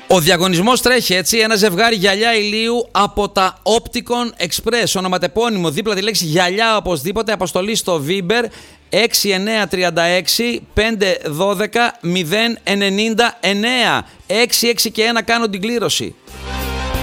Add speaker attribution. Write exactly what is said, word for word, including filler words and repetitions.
Speaker 1: Ο διαγωνισμός τρέχει έτσι, ένα ζευγάρι γυαλιά ηλίου από τα Opticon Express, ονοματεπώνυμο δίπλα τη λέξη γυαλιά οπωσδήποτε, αποστολή στο Viber έξι εννιά τρία έξι πέντε ένα δύο μηδέν εννιά εννιά. έξι έξι και ένα κάνω την κλήρωση.